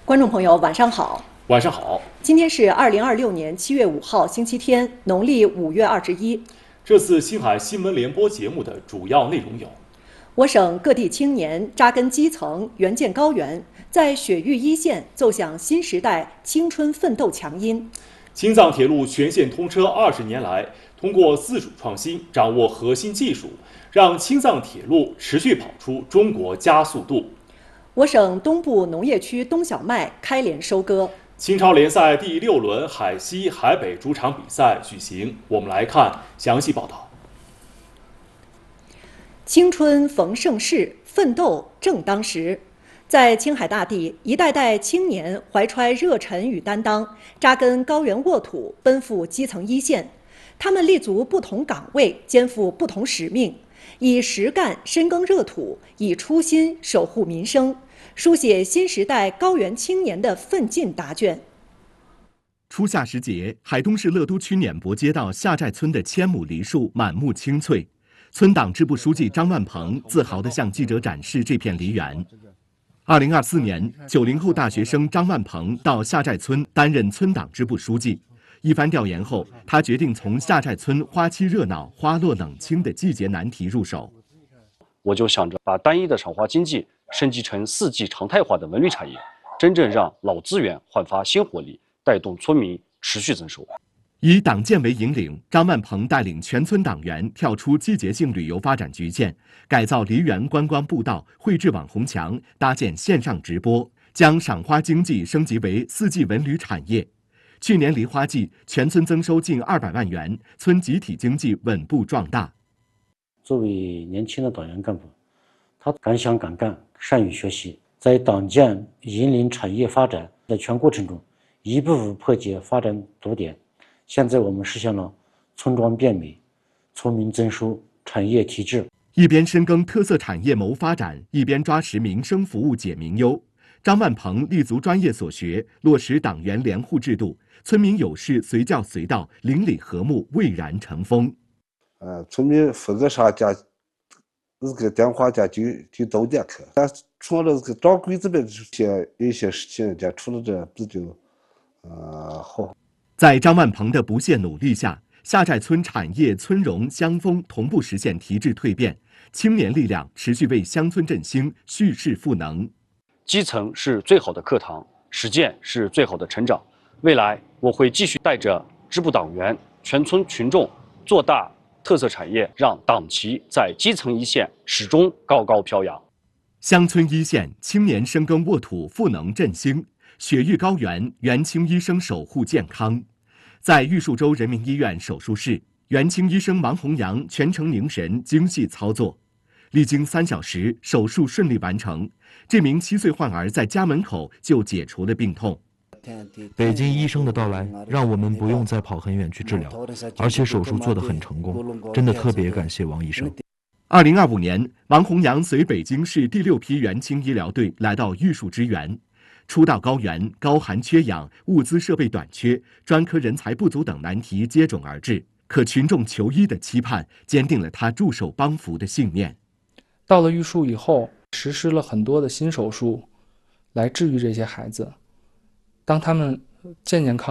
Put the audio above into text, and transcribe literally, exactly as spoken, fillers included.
观众朋友，晚上好。 晚上好。 今天是二零二六年七月五号，星期天，农历五月二十一。 这次星海新闻联播节目的主要内容有： 我省各地青年扎根基层，援建高原，在雪域一线奏响新时代青春奋斗强音； 青藏铁路全线通车二十年来，通过自主创新，掌握核心技术，让青藏铁路持续跑出中国加速度。 我省东部农业区冬小麦开镰收割。 青超联赛第六轮海西、海北主场比赛举行，我们来看详细报道。 青春逢盛世，奋斗正当时。在青海大地，一代代青年怀揣热忱与担当，扎根高原沃土，奔赴基层一线。他们立足不同岗位，肩负不同使命，以实干深耕热土，以初心守护民生，书写新时代高原青年的奋进答卷。 初夏时节，海东市乐都区碾泊街道下寨村的千亩梨树满目青翠，村党支部书记张万鹏自豪地向记者展示这片梨园。二零二四年，九零后大学生张万鹏到下寨村担任村党支部书记。一番调研后，他决定从下寨村花期热闹、花落冷清的季节难题入手。 我就想着把单一的赏花经济升级成四季常态化的文旅产业，真正让老资源焕发新活力，带动村民持续增收。 以党建为引领，张万鹏带领全村党员跳出季节性旅游发展局限，改造梨园观光步道，绘制网红墙，搭建线上直播，将赏花经济升级为四季文旅产业。去年梨花季，全村增收近二百万元，村集体经济稳步壮大。 作为年轻的党员干部，他敢想敢干，善于学习，在党建引领产业发展的全过程中，一步步破解发展堵点。现在我们实现了村庄变美、村民增收、产业提质。 一边深耕特色产业谋发展，一边抓实民生服务解民忧。张万鹏立足专业所学，落实党员联户制度，村民有事随叫随到，邻里和睦，蔚然成风。 呃，村民负责啥家，这个电话家就就都点去。但除了这个掌柜这边这些一些事情，家除了这不就呃好。 在张万鹏的不懈努力下，下寨村产业村容乡风同步实现提质蜕变，青年力量持续为乡村振兴蓄势赋能。 基层是最好的课堂，实践是最好的成长。未来我会继续带着支部党员、全村群众做大特色产业，让党旗在基层一线始终高高飘扬。 乡村一线青年深耕沃土，赋能振兴。雪域高原，援青医生守护健康。在玉树州人民医院手术室，援青医生王洪阳全程凝神精细操作，历经三小时，手术顺利完成。这名七岁患儿在家门口就解除了病痛。 北京医生的到来，让我们不用再跑很远去治疗，而且手术做得很成功，真的特别感谢王医生。 二零二五年，王洪阳随北京市第六批援青医疗队来到玉树支援。初到高原，高寒缺氧、物资设备短缺、专科人才不足等难题接踵而至，可群众求医的期盼坚定了他驻守帮扶的信念。 到了玉树以后，实施了很多的新手术，来治愈这些孩子。当他们健健康